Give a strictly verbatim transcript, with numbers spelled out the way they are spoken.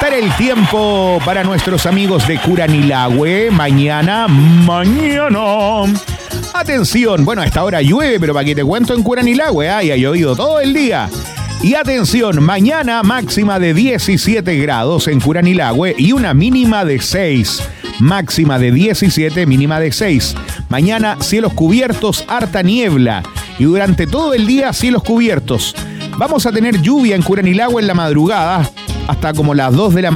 revisar el tiempo para nuestros amigos de Curanilahue. Mañana, mañana. Atención, bueno, a esta hora llueve, pero para que te cuento en Curanilahue, ay, ha llovido todo el día. Y atención, mañana máxima de diecisiete grados en Curanilahue y una mínima de seis. Máxima de diecisiete, mínima de seis. Mañana cielos cubiertos, harta niebla. Y durante todo el día cielos cubiertos. Vamos a tener lluvia en Curanilahue en la madrugada hasta como las dos de la mañana.